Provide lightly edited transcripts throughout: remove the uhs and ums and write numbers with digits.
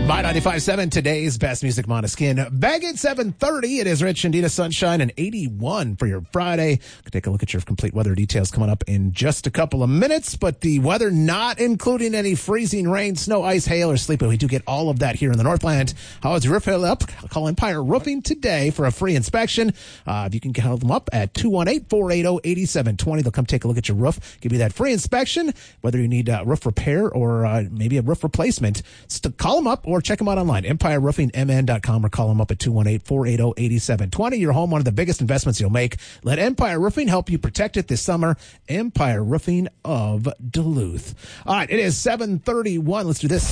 By 95.7, today's best music, Monoskin. Back at 7:30, it is Rich and Dina Sunshine and 81 for your Friday. Could take a look at your complete weather details coming up in just a couple of minutes, but the weather not including any freezing rain, snow, ice, hail, or sleet, but we do get all of that here in the Northland. How is your roof up? Call Empire Roofing today for a free inspection. You can call them up at 218-480-8720. They'll come take a look at your roof, give you that free inspection, whether you need roof repair or maybe a roof replacement. Call them up or check them out online, empireroofingmn.com, or call them up at 218-480-8720. Your home, one of the biggest investments you'll make. Let Empire Roofing help you protect it this summer. Empire Roofing of Duluth. All right, it is 7:31. Let's do this.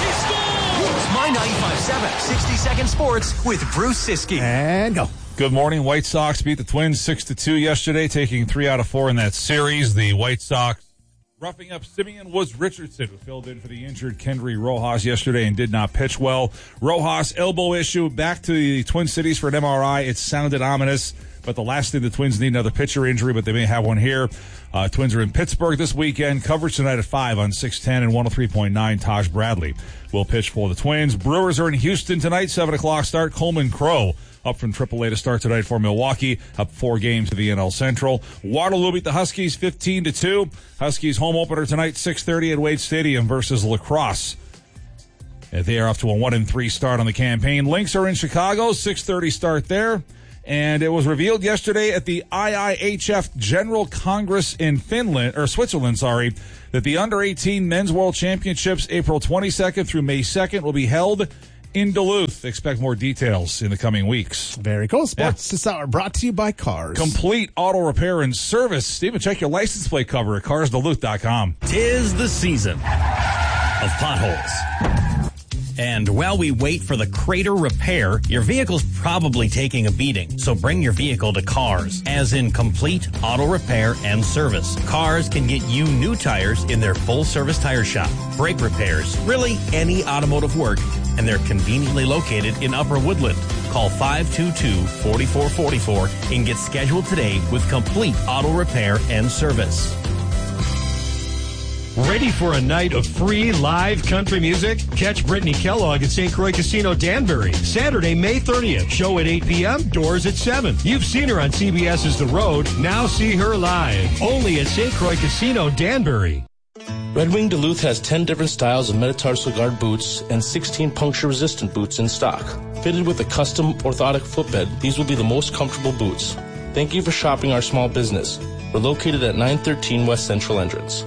It's My 95.7 60-second sports with Bruce Siskey. And go. Good morning. White Sox beat the Twins 6-2 yesterday, taking 3 out of 4 in that series. The White Sox roughing up Simeon Woods Richardson, who filled in for the injured Kendry Rojas yesterday and did not pitch well. Rojas elbow issue, back to the Twin Cities for an MRI. It sounded ominous, but the last thing the Twins need another pitcher injury, but they may have one here. Twins are in Pittsburgh this weekend. Coverage tonight at 5 on 610 and 103.9. Taj Bradley will pitch for the Twins. Brewers are in Houston tonight, 7 o'clock start. Coleman Crow up from AAA to start tonight for Milwaukee, up 4 games to the NL Central. Waterloo beat the Huskies 15-2. Huskies home opener tonight, 6:30 at Wade Stadium versus La Crosse. They are off to a 1-3 start on the campaign. Lynx are in Chicago, 6:30 start there. And it was revealed yesterday at the IIHF General Congress in Switzerland, that the Under-18 Men's World Championships, April 22nd through May 2nd, will be held in Duluth. Expect more details in the coming weeks. Very cool. Sports this hour brought to you by Cars. Complete auto repair and service. Even check your license plate cover at carsduluth.com. 'Tis the season of potholes. And while we wait for the crater repair, your vehicle's probably taking a beating. So bring your vehicle to Cars, as in complete auto repair and service. Cars can get you new tires in their full-service tire shop, brake repairs, really any automotive work, and they're conveniently located in Upper Woodland. Call 522-4444 and get scheduled today with complete auto repair and service. Ready for a night of free live country music? Catch Brittany Kellogg at St. Croix Casino Danbury, Saturday, May 30th. Show at 8 p.m., doors at 7. You've seen her on CBS's The Road. Now see her live. Only at St. Croix Casino Danbury. Red Wing Duluth has 10 different styles of metatarsal guard boots and 16 puncture-resistant boots in stock. Fitted with a custom orthotic footbed, these will be the most comfortable boots. Thank you for shopping our small business. We're located at 913 West Central Entrance.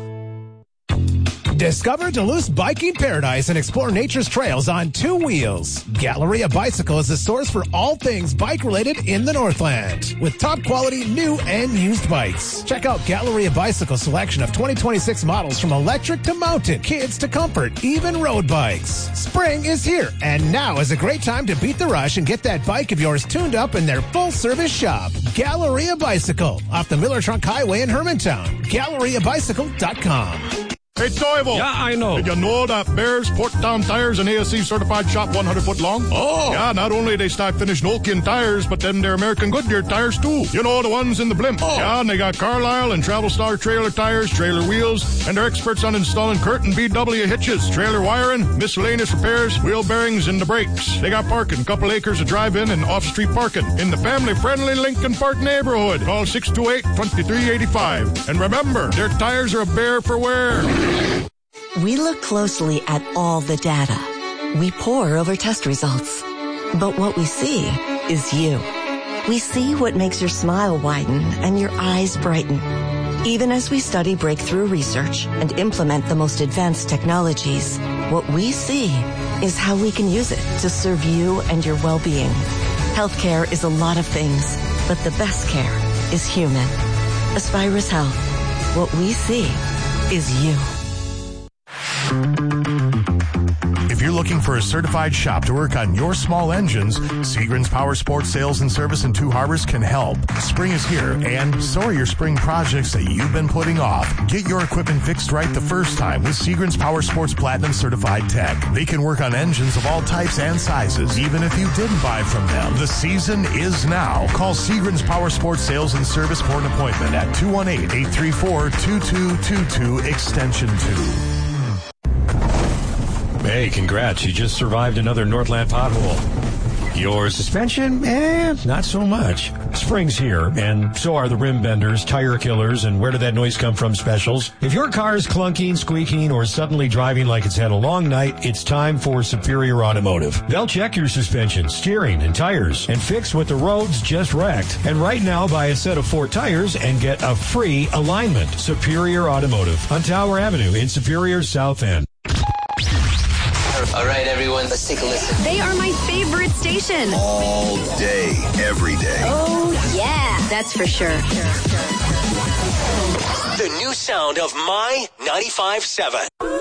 Discover Duluth's biking paradise and explore nature's trails on 2 wheels. Galleria Bicycle is the source for all things bike-related in the Northland, with top-quality new and used bikes. Check out Galleria Bicycle's selection of 2026 models from electric to mounted, kids to comfort, even road bikes. Spring is here, and now is a great time to beat the rush and get that bike of yours tuned up in their full-service shop. Galleria Bicycle, off the Miller Trunk Highway in Hermantown. GalleriaBicycle.com. Hey, Toivo. Yeah, I know. Did you know that Bears Portdown Tires and ASC certified shop 100 foot long? Oh. Yeah, not only they stock finished Nokian tires, but then they're American Goodyear tires too. You know, the ones in the blimp. Oh. Yeah, and they got Carlisle and Travel Star trailer tires, trailer wheels, and they're experts on installing Curtin BW hitches, trailer wiring, miscellaneous repairs, wheel bearings, and the brakes. They got parking, couple acres of drive-in and off-street parking in the family-friendly Lincoln Park neighborhood. Call 628-2385. And remember, their tires are a bear for wear. We look closely at all the data. We pore over test results. But what we see is you. We see what makes your smile widen and your eyes brighten. Even as we study breakthrough research and implement the most advanced technologies, what we see is how we can use it to serve you and your well-being. Healthcare is a lot of things, but the best care is human. Aspirus Health. What we see is you. If you're looking for a certified shop to work on your small engines, Seagram's Power Sports Sales and Service in Two Harbors can help. Spring is here, and so are your spring projects that you've been putting off. Get your equipment fixed right the first time with Seagram's Power Sports Platinum Certified Tech. They can work on engines of all types and sizes, even if you didn't buy from them. The season is now. Call Seagram's Power Sports Sales and Service for an appointment at 218-834-2222 extension 2. Hey, congrats. You just survived another Northland pothole. Your suspension? Not so much. Spring's here, and so are the rim benders, tire killers, and where did that noise come from specials. If your car is clunking, squeaking, or suddenly driving like it's had a long night, it's time for Superior Automotive. They'll check your suspension, steering, and tires, and fix what the roads just wrecked. And right now, buy a set of 4 tires and get a free alignment. Superior Automotive on Tower Avenue in Superior's South End. All right, everyone, let's take a listen. They are my favorite station. All day, every day. Oh, yeah, that's for sure. The new sound of My 95.7.